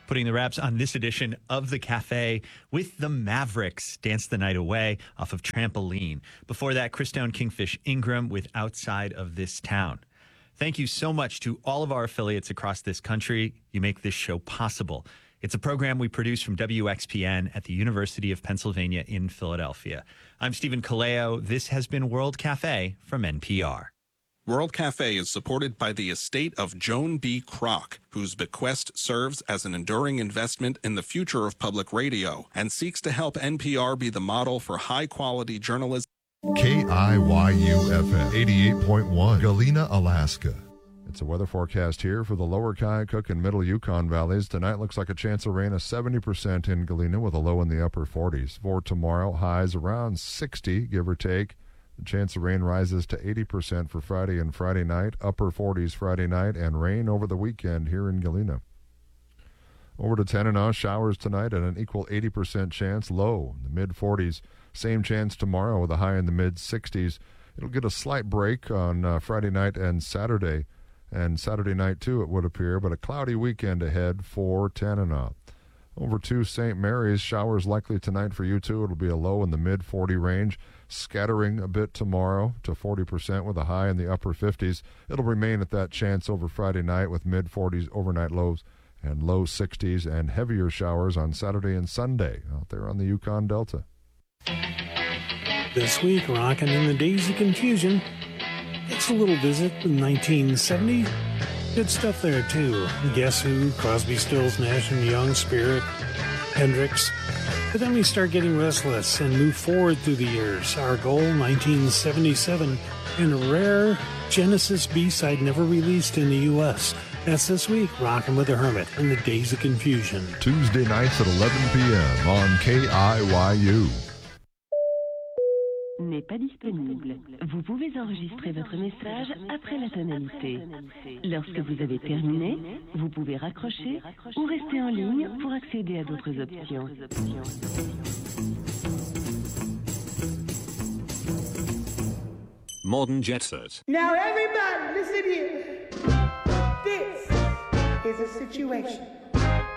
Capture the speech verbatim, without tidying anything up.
putting the wraps on this edition of The Cafe with the Mavericks, Dance the Night Away off of Trampoline. Before that, Chris Down Kingfish Ingram with Outside of This Town. Thank you so much to all of our affiliates across this country. You make this show possible. It's a program we produce from W X P N at the University of Pennsylvania in Philadelphia. I'm Stephen Kaleo. This has been World Cafe from N P R. World Cafe is supported by the estate of Joan B. Kroc, whose bequest serves as an enduring investment in the future of public radio and seeks to help N P R be the model for high-quality journalism. K I Y U F M eighty-eight point one, Galena, Alaska. It's a weather forecast here for the lower Keokuk and middle Yukon valleys. Tonight looks like a chance of rain of seventy percent in Galena with a low in the upper forties. For tomorrow, highs around sixty, give or take. The chance of rain rises to eighty percent for Friday and Friday night, upper forties Friday night, and rain over the weekend here in Galena. Over to Tanana, showers tonight at an equal eighty percent chance, low in the mid forties. Same chance tomorrow with a high in the mid sixties. It'll get a slight break on uh, Friday night and Saturday, and Saturday night too, it would appear, but a cloudy weekend ahead for Tanana. Over to Saint Mary's, showers likely tonight for you too. It'll be a low in the mid forty range, scattering a bit tomorrow to forty percent with a high in the upper fifties. It'll remain at that chance over Friday night with mid forties overnight lows and low sixties, and heavier showers on Saturday and Sunday out there on the Yukon Delta. This week, rocking in the Days of Confusion, it's a little visit in nineteen seventy. Good stuff there, too. Guess Who, Crosby, Stills, Nash and Young, Spirit, Hendrix. But then we start getting restless and move forward through the years. Our goal, nineteen seventy-seven, and a rare Genesis B-side never released in the U S That's this week, Rockin' with the Hermit in the Days of Confusion. Tuesday nights at eleven p.m. on K I Y U. N'est pas disponible. Vous pouvez enregistrer votre message après la tonalité. Lorsque vous avez terminé, vous pouvez raccrocher ou rester en ligne pour accéder à d'autres options. Modern Jet Set. Now everybody, listen here. This is a situation.